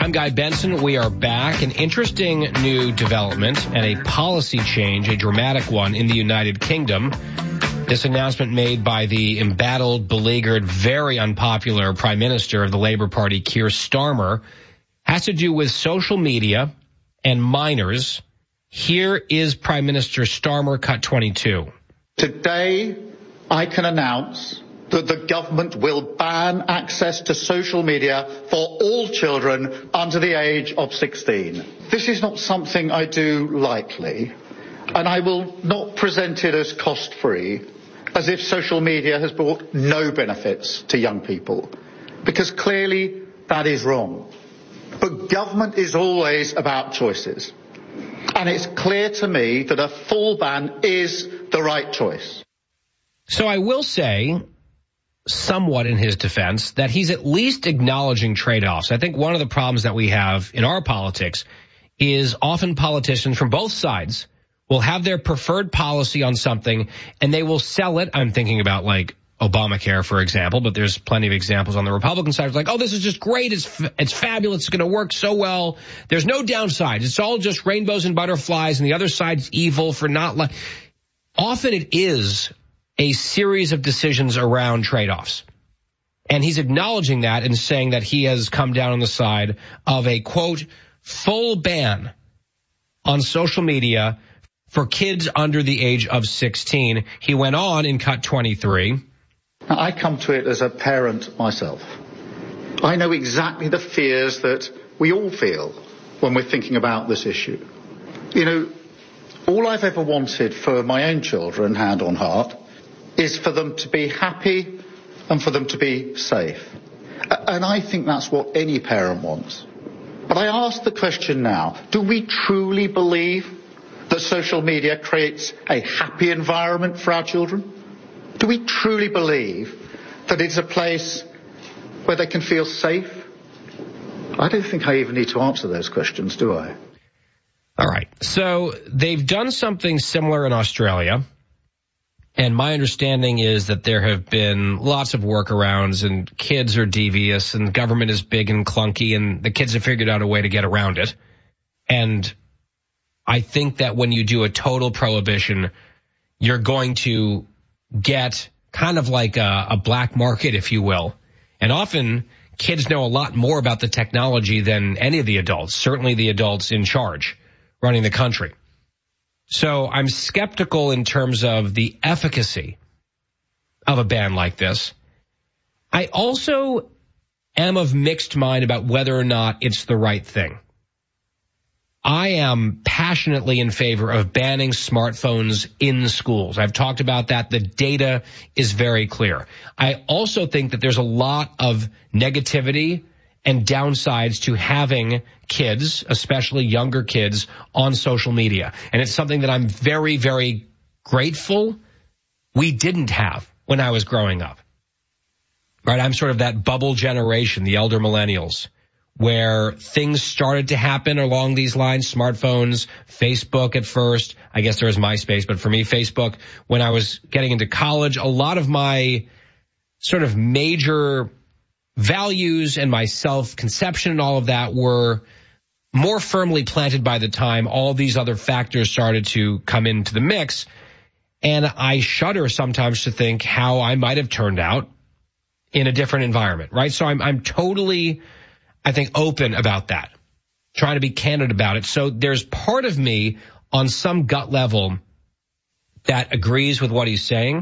I'm Guy Benson. We are back. An interesting new development and a policy change, a dramatic one in the United Kingdom. This announcement made by the embattled, beleaguered, very unpopular Prime Minister of the Labour Party, Keir Starmer, has to do with social media and minors. Here is Prime Minister Starmer, cut 22. Today, I can announce that the government will ban access to social media for all children under the age of 16. This is not something I do lightly, and I will not present it as cost-free, as if social media has brought no benefits to young people, because clearly that is wrong. But government is always about choices, and it's clear to me that a full ban is the right choice. So I will say, somewhat in his defense, that he's at least acknowledging trade-offs. I think one of the problems that we have in our politics is often politicians from both sides will have their preferred policy on something and they will sell it. I'm thinking about like Obamacare, for example, but there's plenty of examples on the Republican side. It's like, oh, this is just great. It's fabulous. It's going to work so well. There's no downsides. It's all just rainbows and butterflies, and the other side's evil for not often it is a series of decisions around trade-offs. And he's acknowledging that and saying that he has come down on the side of a, quote, full ban on social media for kids under the age of 16. He went on in cut 23. I come to it as a parent myself. I know exactly the fears that we all feel when we're thinking about this issue. You know, all I've ever wanted for my own children, hand on heart, is for them to be happy and for them to be safe. And I think that's what any parent wants. But I ask the question now, do we truly believe that social media creates a happy environment for our children? Do we truly believe that it's a place where they can feel safe? I don't think I even need to answer those questions, do I? All right. So they've done something similar in Australia. And my understanding is that there have been lots of workarounds and kids are devious and government is big and clunky and the kids have figured out a way to get around it. And I think that when you do a total prohibition, you're going to get kind of like a black market, if you will. And often kids know a lot more about the technology than any of the adults, certainly the adults in charge running the country. So I'm skeptical in terms of the efficacy of a ban like this. I also am of mixed mind about whether or not it's the right thing. I am passionately in favor of banning smartphones in schools. I've talked about that. The data is very clear. I also think that there's a lot of negativity and downsides to having kids, especially younger kids, on social media. And it's something that I'm very, very grateful we didn't have when I was growing up. Right? I'm sort of that bubble generation, the elder millennials, where things started to happen along these lines. Smartphones, Facebook at first. I guess there was MySpace, but for me, Facebook. When I was getting into college, a lot of my sort of major values and my self-conception and all of that were more firmly planted by the time all these other factors started to come into the mix. And I shudder sometimes to think how I might have turned out in a different environment, right? So I'm totally, I think, open about that, trying to be candid about it. So there's part of me on some gut level that agrees with what he's saying.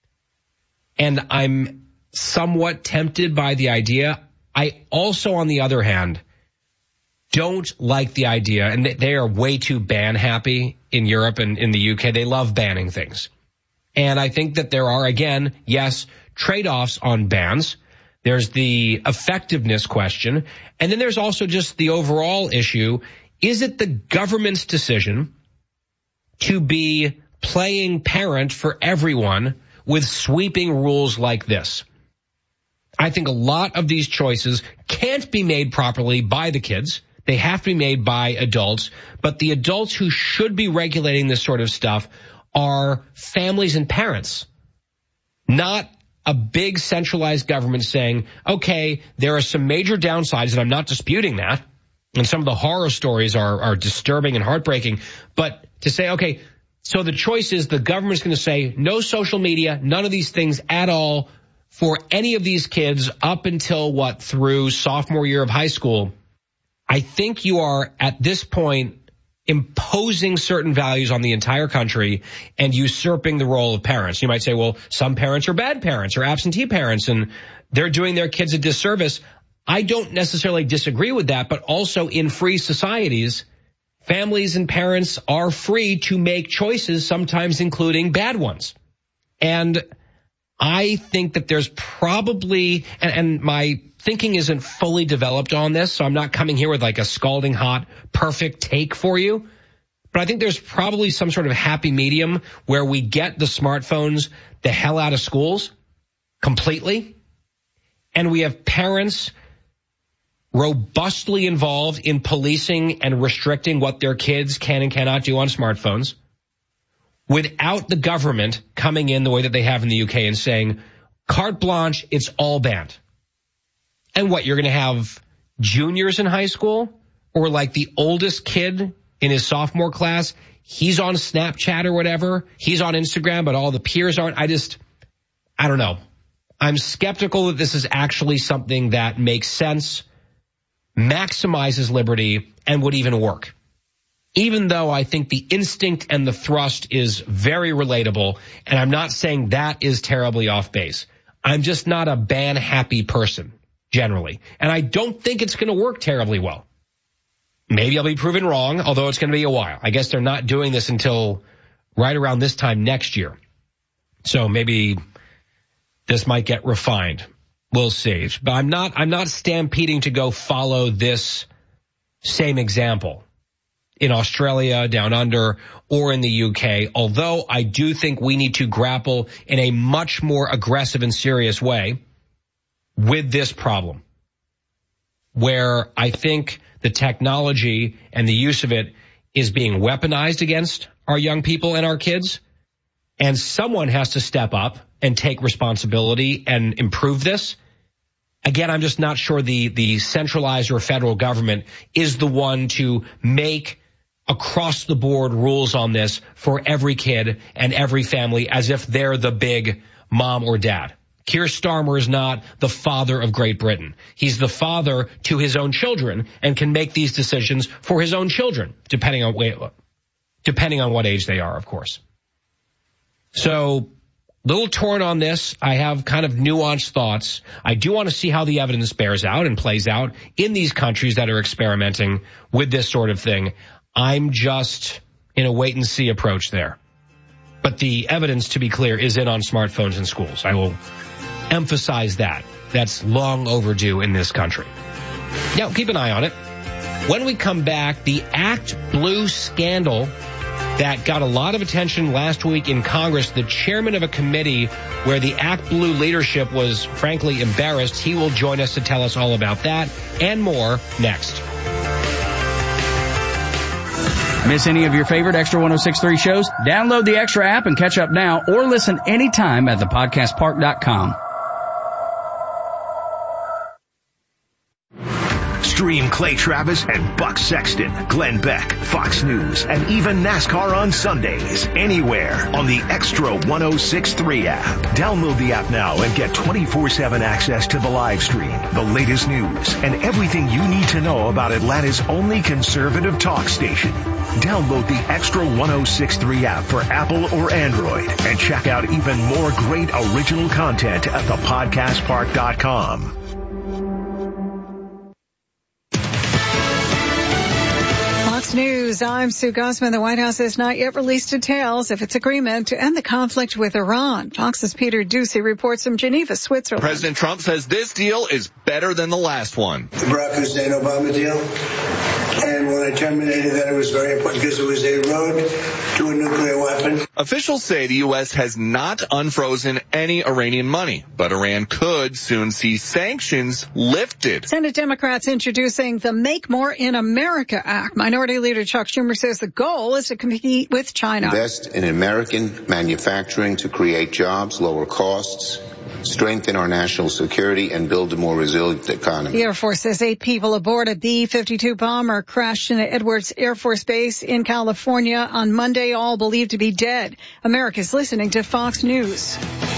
And I'm somewhat tempted by the idea. I also, on the other hand, don't like the idea, and they are way too ban happy in Europe and in the UK. They love banning things. And I think that there are, again, yes, trade-offs on bans. There's the effectiveness question. And then there's also just the overall issue. Is it the government's decision to be playing parent for everyone with sweeping rules like this? I think a lot of these choices can't be made properly by the kids. They have to be made by adults. But the adults who should be regulating this sort of stuff are families and parents, not a big centralized government saying, okay, there are some major downsides, and I'm not disputing that. And some of the horror stories are disturbing and heartbreaking. But to say, okay, so the choice is the government's going to say no social media, none of these things at all for any of these kids up until through sophomore year of high school. I think you are at this point imposing certain values on the entire country and usurping the role of parents. You might say, well, some parents are bad parents or absentee parents and they're doing their kids a disservice. I don't necessarily disagree with that, but also in free societies, families and parents are free to make choices, sometimes including bad ones. And I think that there's probably, and my thinking isn't fully developed on this, so I'm not coming here with like a scalding hot, perfect take for you. But I think there's probably some sort of happy medium where we get the smartphones the hell out of schools completely. And we have parents robustly involved in policing and restricting what their kids can and cannot do on smartphones without the government coming in the way that they have in the UK and saying, carte blanche, it's all banned. And what, you're going to have juniors in high school or like the oldest kid in his sophomore class, he's on Snapchat or whatever, he's on Instagram, but all the peers aren't. I don't know. I'm skeptical that this is actually something that makes sense, maximizes liberty, and would even work. Even though I think the instinct and the thrust is very relatable, and I'm not saying that is terribly off base. I'm just not a ban-happy person, generally. And I don't think it's going to work terribly well. Maybe I'll be proven wrong, although it's going to be a while. I guess they're not doing this until right around this time next year. So maybe this might get refined. We'll see. But I'm not stampeding to go follow this same example in Australia, down under, or in the UK, although I do think we need to grapple in a much more aggressive and serious way with this problem, where I think the technology and the use of it is being weaponized against our young people and our kids, and someone has to step up and take responsibility and improve this. Again, I'm just not sure the centralized or federal government is the one to make across the board rules on this for every kid and every family as if they're the big mom or dad. Keir Starmer is not the father of Great Britain. He's the father to his own children and can make these decisions for his own children, depending on what age they are, of course. So, little torn on this. I have kind of nuanced thoughts. I do want to see how the evidence bears out and plays out in these countries that are experimenting with this sort of thing. I'm just in a wait-and-see approach there. But the evidence, to be clear, is in on smartphones in schools. I will emphasize that. That's long overdue in this country. Now, keep an eye on it. When we come back, the Act Blue scandal that got a lot of attention last week in Congress, the chairman of a committee where the Act Blue leadership was frankly embarrassed. He will join us to tell us all about that and more next. Miss any of your favorite Extra 106.3 shows? Download the Extra app and catch up now or listen anytime at thepodcastpark.com. Stream Clay Travis and Buck Sexton, Glenn Beck, Fox News, and even NASCAR on Sundays, anywhere on the Extra 106.3 app. Download the app now and get 24/7 access to the live stream, the latest news, and everything you need to know about Atlanta's only conservative talk station. Download the Extra 106.3 app for Apple or Android and check out even more great original content at thepodcastpark.com. Fox News, I'm Sue Gosman. The White House has not yet released details of its agreement to end the conflict with Iran. Fox's Peter Ducey reports from Geneva, Switzerland. President Trump says this deal is better than the last one. The Barack Hussein-Obama deal. And when I terminated that, it was very important because it was a road to a nuclear weapon. Officials say the U.S. has not unfrozen any Iranian money, but Iran could soon see sanctions lifted. Senate Democrats introducing the Make More in America Act. Minority Leader Chuck Schumer says the goal is to compete with China. Invest in American manufacturing to create jobs, lower costs, strengthen our national security, and build a more resilient economy. The Air Force says 8 people aboard a B-52 bomber crashed into Edwards Air Force Base in California on Monday, all believed to be dead. America's listening to Fox News.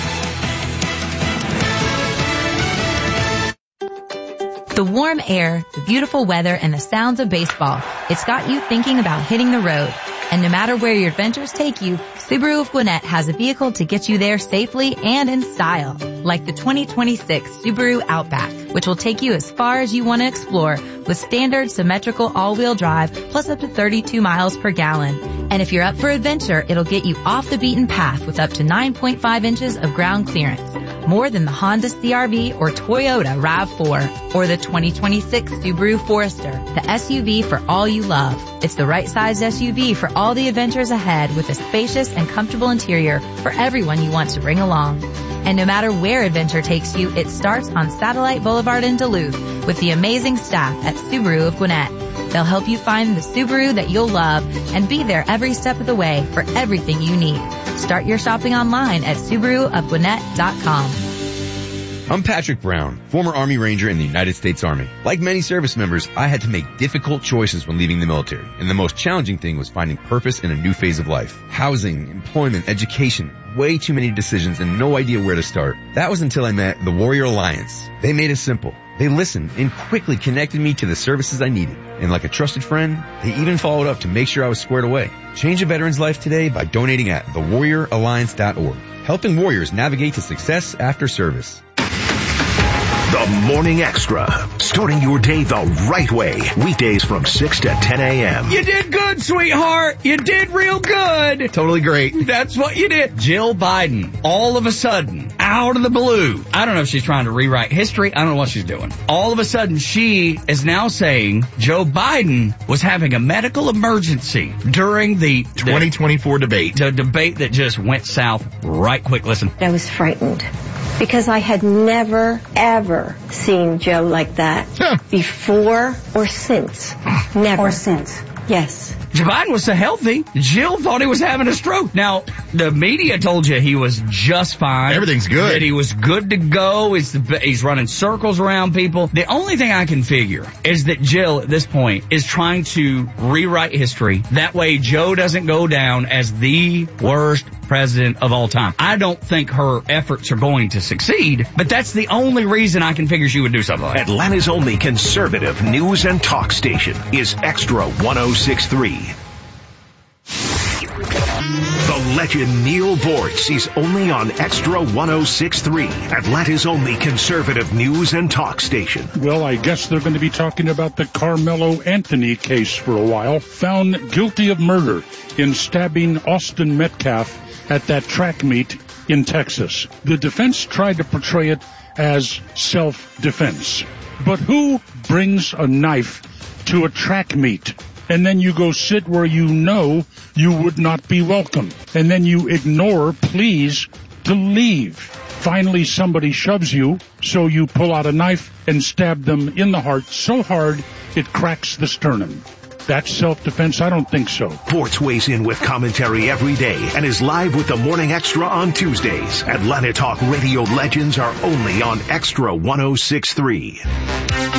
The warm air, the beautiful weather, and the sounds of baseball. It's got you thinking about hitting the road. And no matter where your adventures take you, Subaru of Gwinnett has a vehicle to get you there safely and in style. Like the 2026 Subaru Outback, which will take you as far as you want to explore with standard symmetrical all-wheel drive plus up to 32 miles per gallon. And if you're up for adventure, it'll get you off the beaten path with up to 9.5 inches of ground clearance. More than the Honda CR-V or Toyota RAV4 or the 2026 Subaru Forester, the SUV for all you love. It's the right size SUV for all the adventures ahead with a spacious and comfortable interior for everyone you want to bring along. And no matter where adventure takes you, it starts on Satellite Boulevard in Duluth with the amazing staff at Subaru of Gwinnett. They'll help you find the Subaru that you'll love and be there every step of the way for everything you need. Start your shopping online at SubaruofGwinnett.com. I'm Patrick Brown, former Army Ranger in the United States Army. Like many service members, I had to make difficult choices when leaving the military, and the most challenging thing was finding purpose in a new phase of life. Housing, employment, education, way too many decisions and no idea where to start. That was until I met the Warrior Alliance. They made it simple. They listened and quickly connected me to the services I needed. And like a trusted friend, they even followed up to make sure I was squared away. Change a veteran's life today by donating at thewarrioralliance.org, helping warriors navigate to success after service. The Morning Extra, starting your day the right way. Weekdays from 6 to 10 a.m. You did good, sweetheart. You did real good. Totally great. That's what you did. Jill Biden, all of a sudden, out of the blue. I don't know if she's trying to rewrite history. I don't know what she's doing. All of a sudden, she is now saying Joe Biden was having a medical emergency during the 2024 debate. The debate that just went south right quick. Listen. I was frightened because I had never, ever seen Joe like that before or since. Never. Or since. Yes. Joe Biden was so healthy, Jill thought he was having a stroke. Now, the media told you he was just fine. Everything's good. That he was good to go. He's running circles around people. The only thing I can figure is that Jill, at this point, is trying to rewrite history. That way, Joe doesn't go down as the worst president of all time. I don't think her efforts are going to succeed, but that's the only reason I can figure she would do something like that. Atlanta's only conservative news and talk station is Extra 106.3. The legend Neil Boyce is only on Extra 106.3, Atlanta's only conservative news and talk station. Well, I guess they're going to be talking about the Carmelo Anthony case for a while. Found guilty of murder in stabbing Austin Metcalf at that track meet in Texas. The defense tried to portray it as self-defense. But who brings a knife to a track meet? And then you go sit where you know you would not be welcome. And then you ignore pleas to leave. Finally, somebody shoves you, so you pull out a knife and stab them in the heart so hard it cracks the sternum. That's self-defense? I don't think so. Boyce weighs in with commentary every day and is live with the Morning Extra on Tuesdays. Atlanta Talk Radio legends are only on Extra 106.3.